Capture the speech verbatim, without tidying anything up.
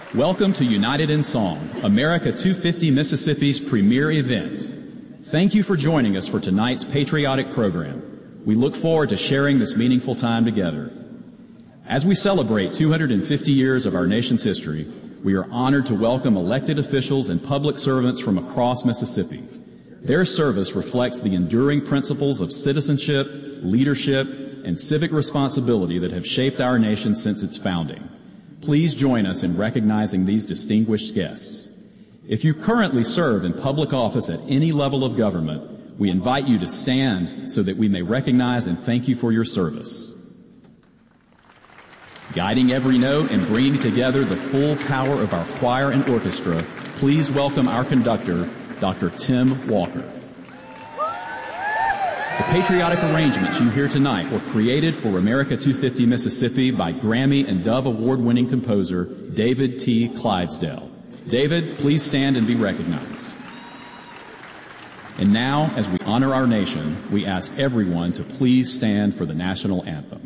Welcome to United in Song, America two fifty Mississippi's premier event. Thank you for joining us for tonight's patriotic program. We look forward to sharing this meaningful time together. As we celebrate two hundred fifty years of our nation's history, we are honored to welcome elected officials and public servants from across Mississippi. Their service reflects the enduring principles of citizenship, leadership, and civic responsibility that have shaped our nation since its founding. Please join us in recognizing these distinguished guests. If you currently serve in public office at any level of government, we invite you to stand so that we may recognize and thank you for your service. Guiding every note and bringing together the full power of our choir and orchestra, please welcome our conductor, Doctor Tim Walker. The patriotic arrangements you hear tonight were created for America two fifty Mississippi by Grammy and Dove Award-winning composer David T. Clydesdale. David, please stand and be recognized. And now, as we honor our nation, we ask everyone to please stand for the national anthem.